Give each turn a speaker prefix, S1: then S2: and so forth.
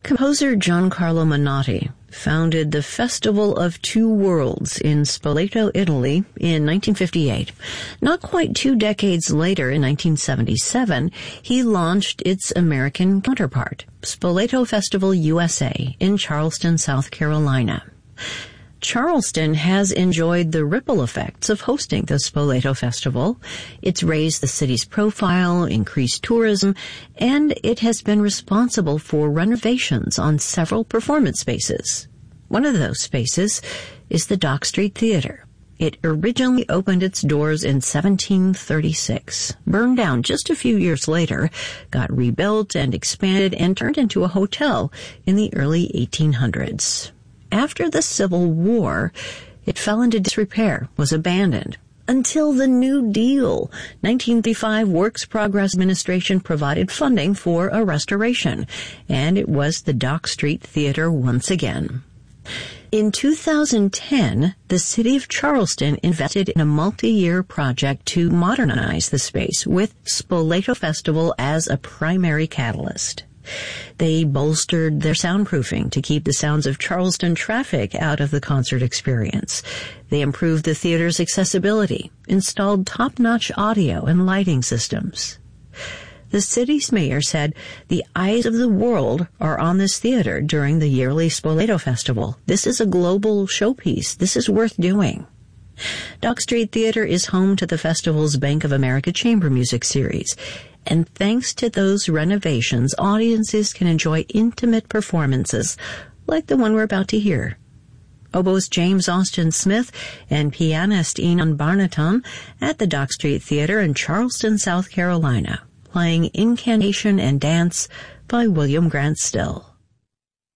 S1: Composer Giancarlo Menotti founded the Festival of Two Worlds in Spoleto, Italy in 1958. Not quite 2 decades later, in 1977, he launched its American counterpart, Spoleto Festival USA, in Charleston, South Carolina. Charleston has enjoyed the ripple effects of hosting the Spoleto Festival. It's raised the city's profile, increased tourism, and it has been responsible for renovations on several performance spaces. One of those spaces is the Dock Street Theater. It originally opened its doors in 1736, burned down just a few years later, got rebuilt and expanded, and turned into a hotel in the early 1800s. After the Civil War, it fell into disrepair, was abandoned, until the New Deal. 1935 Works Progress Administration provided funding for a restoration, and it was the Dock Street Theater once again. In 2010, the city of Charleston invested in a multi-year project to modernize the space with Spoleto Festival as a primary catalyst. They bolstered their soundproofing to keep the sounds of Charleston traffic out of the concert experience. They improved the theater's accessibility, installed top-notch audio and lighting systems. The city's mayor said, "The eyes of the world are on this theater during the yearly Spoleto Festival. This is a global showpiece. This is worth doing." Dock Street Theater is home to the festival's Bank of America Chamber Music Series, and thanks to those renovations, audiences can enjoy intimate performances like the one we're about to hear. Oboist James Austin Smith and pianist Enon Barnaton at the Dock Street Theater in Charleston, South Carolina, playing Incantation and Dance by William Grant Still.